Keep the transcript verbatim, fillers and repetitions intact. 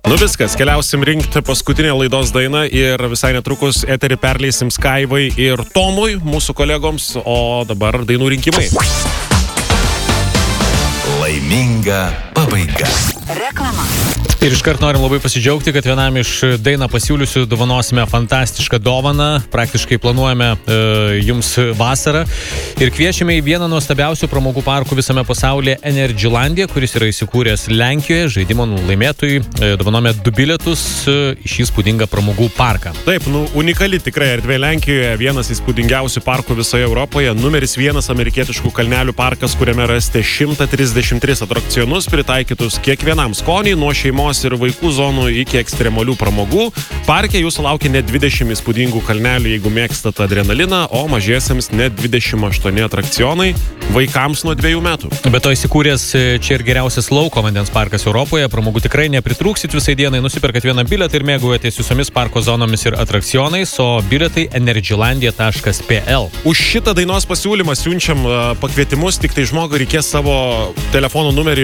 Nu viskas, keliausim rinkti paskutinę laidos dainą ir visai netrukus eterį perleisim Skaivai ir Tomui, mūsų kolegoms, o dabar dainų rinkimai. Laiminga pabaiga. Reklama. Ir iškart norim labai pasidžiaugti, kad vienam iš dainą pasiūliusių dovanosime fantastišką dovaną. Praktiškai planuojame e, jums vasarą. Ir kviečiame į vieną nuostabiausių pramogų parkų visame pasaulyje Energylandia, kuris yra įsikūręs Lenkijoje. Žaidimo laimėtojui e, dovanome du bilietus e, į šį įspūdingą pramogų parką. Taip, nu, unikali tikrai erdvė Lenkijoje, vienas įspūdingiausių parkų visoje Europoje, numeris vienas amerikietiškų kalnelių parkas, kuriame rasite šimtą trisdešimt tris atrakcionus pritaikytus kiekvienam skoniui, nuo šeimos ir vaikų zonų iki ekstremalių pramogų. Parke jūsų laukia net dvidešimt įspūdingų kalnelių, jeigu mėgstate adrenaliną, o mažiesiems net dvidešimt aštuoni atrakcionai vaikams nuo dviejų metų. Be to įsikūręs čia ir geriausias lauko vandens parkas Europoje, pramogų tikrai nepritrūksit visai dienai, nusiperkat vieną bilietą ir mėgaujatės visomis parko zonomis ir atrakcionais, o bilietai energylandia taškas p l. Už šitą dainos pasiūlymą siunčiam pakvietimus, tik tai žmogui reikės savo telefono numerį